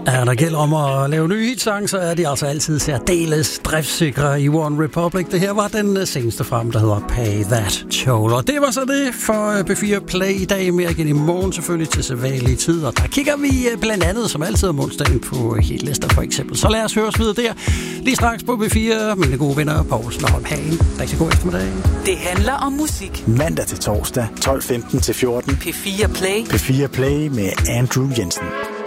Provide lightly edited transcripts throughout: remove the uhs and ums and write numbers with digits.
Ja, der gælder om at lave nye hitsange, så er de altså altid særdeles driftsikre i One Republic. Det her var den seneste frem, der hedder Pay That Toll. Og det var så det for B4 Play i dag. Mere igen i morgen selvfølgelig til sædvanlige tider. Der kigger vi blandt andet som altid om onsdagen på hitlister for eksempel. Så lad os høre os videre der. Lige straks på B4, mine gode venner Poulsen og Holm Hagen. Rigtig god eftermiddag. Det handler om musik. Mandag til torsdag, 12:15 til 14. P4 Play. P4 Play med Andrew Jensen.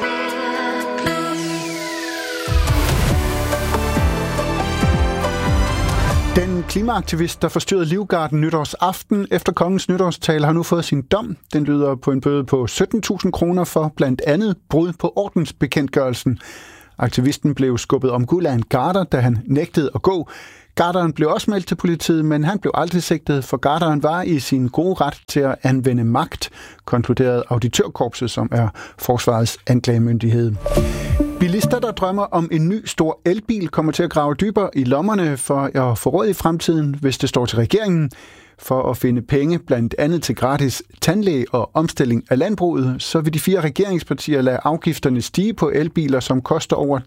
Den klimaaktivist, der forstyrrede Livgarden nytårsaften efter kongens nytårstale, har nu fået sin dom. Den lyder på en bøde på 17.000 kroner for blandt andet brud på ordensbekendtgørelsen. Aktivisten blev skubbet omkuld af en garder, da han nægtede at gå. Garderen blev også meldt til politiet, men han blev aldrig sigtet, for garderen var i sin gode ret til at anvende magt, konkluderede auditørkorpset, som er forsvarets anklagemyndighed. Bilister, der drømmer om en ny stor elbil, kommer til at grave dybere i lommerne for at få råd i fremtiden, hvis det står til regeringen. For at finde penge blandt andet til gratis tandlæge og omstilling af landbruget, så vil de 4 regeringspartier lade afgifterne stige på elbiler, som koster over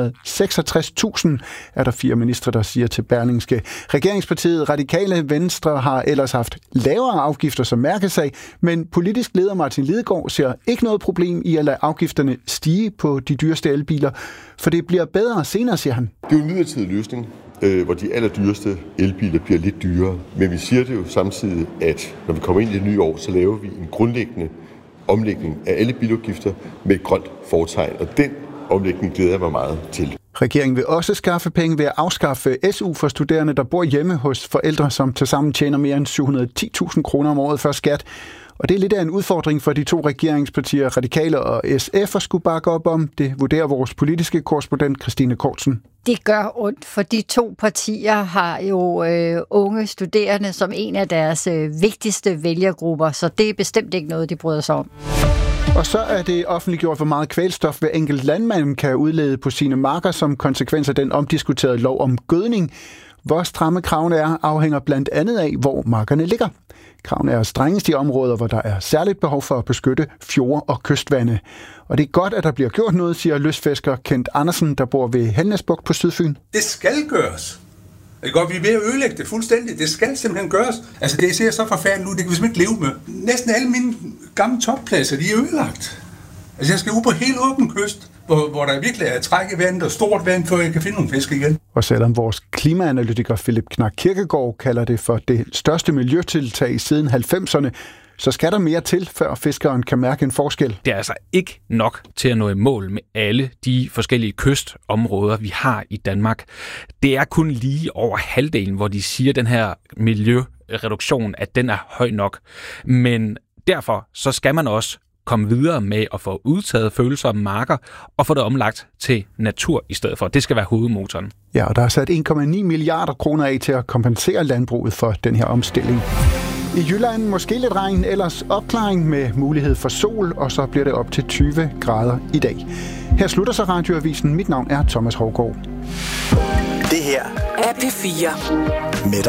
366.000, er der 4 ministre, der siger til Berlingske. Regeringspartiet Radikale Venstre har ellers haft lavere afgifter som mærkesag, men politisk leder Martin Lidegaard ser ikke noget problem i at lade afgifterne stige på de dyreste elbiler, for det bliver bedre senere, siger han. Det er jo en midlertidig løsning, hvor de allerdyreste elbiler bliver lidt dyrere. Men vi siger det jo samtidig, at når vi kommer ind i det nye år, så laver vi en grundlæggende omlægning af alle bilafgifter med et grønt fortegn. Og den omlægning glæder jeg mig meget til. Regeringen vil også skaffe penge ved at afskaffe SU for studerende, der bor hjemme hos forældre, som tilsammen tjener mere end 710.000 kroner om året før skat. Og det er lidt af en udfordring for de 2 regeringspartier, Radikale og SF, at skulle bakke op om. Det vurderer vores politiske korrespondent Christine Kortsen. Det gør ondt, for de 2 partier har jo unge studerende som en af deres vigtigste vælgergrupper, så det er bestemt ikke noget, de bryder sig om. Og så er det offentliggjort, hvor meget kvælstof hver enkelt landmand kan udlede på sine marker som konsekvens af den omdiskuterede lov om gødning. Hvor stramme kravene er, afhænger blandt andet af, hvor markerne ligger. Kravene er strengest i områder, hvor der er særligt behov for at beskytte fjorde og kystvande. Og det er godt, at der bliver gjort noget, siger lystfisker Kent Andersen, der bor ved Helnesbugt på Sydfyn. Det skal gøres. Det er godt, vi er ved at ødelægge det fuldstændig. Det skal simpelthen gøres. Altså, det ser så forfærdeligt ud, det kan vi simpelthen ikke leve med. Næsten alle mine gamle toppladser, de er ødelagt. Altså, jeg skal ud på helt åben kyst, hvor der virkelig er træk i vandet og stort vand, før jeg kan finde nogle fisk igen. Og selvom vores klimaanalytiker Philip Knak Kirkegaard kalder det for det største miljøtiltag siden 90'erne, så skal der mere til, før fiskeren kan mærke en forskel. Det er altså ikke nok til at nå i mål med alle de forskellige kystområder, vi har i Danmark. Det er kun lige over halvdelen, hvor de siger, at den her miljøreduktion, at den er høj nok. Men derfor så skal man også komme videre med at få udtaget følsomme marker og få det omlagt til natur i stedet for. Det skal være hovedmotoren. Ja, og der er sat 1,9 milliarder kroner af til at kompensere landbruget for den her omstilling. I Jylland måske lidt regn, ellers opklaring med mulighed for sol, og så bliver det op til 20 grader i dag. Her slutter så Radioavisen. Mit navn er Thomas Hovgaard. Det her er P4 med dig.